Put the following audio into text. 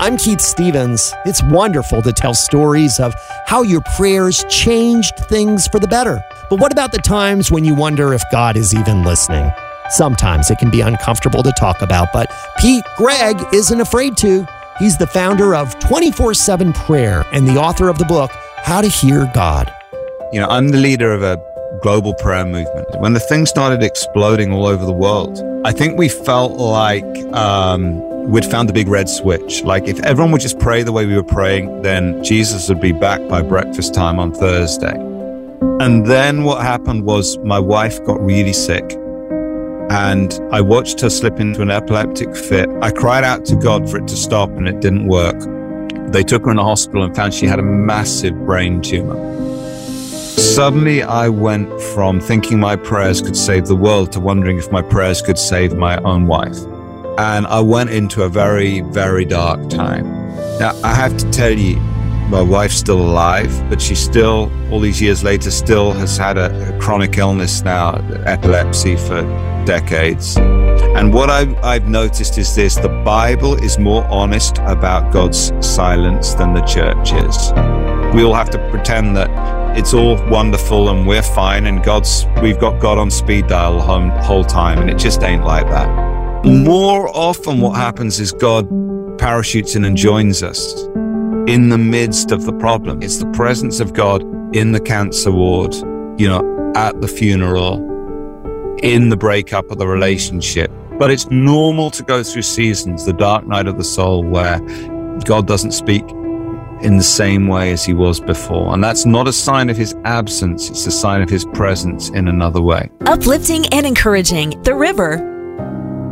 I'm Keith Stevens. It's wonderful to tell stories of how your prayers changed things for the better. But what about the times when you wonder if God is even listening? Sometimes it can be uncomfortable to talk about, but Pete Greig isn't afraid to. He's the founder of 24/7 Prayer and the author of the book, How to Hear God. You know, I'm the leader of a global prayer movement. When the thing started exploding all over the world, I think we felt like we'd found the big red switch. Like if everyone would just pray the way we were praying, then Jesus would be back by breakfast time on Thursday. And then what happened was my wife got really sick and I watched her slip into an epileptic fit. I cried out to God for it to stop and it didn't work. They took her in the hospital and found she had a massive brain tumor. Suddenly I went from thinking my prayers could save the world to wondering if my prayers could save my own wife. And I went into a very, very dark time. Now, I have to tell you, my wife's still alive, but she still, all these years later, still has had a chronic illness now, epilepsy for decades. And what I've noticed is this: the Bible is more honest about God's silence than the church is. We all have to pretend that it's all wonderful and we're fine and we've got God on speed dial the whole time, and it just ain't like that. More often what happens is God parachutes in and joins us in the midst of the problem. It's the presence of God in the cancer ward, at the funeral, in the breakup of the relationship. But it's normal to go through seasons, the dark night of the soul, where God doesn't speak in the same way as he was before. And that's not a sign of his absence, it's a sign of his presence in another way. Uplifting and encouraging. The River.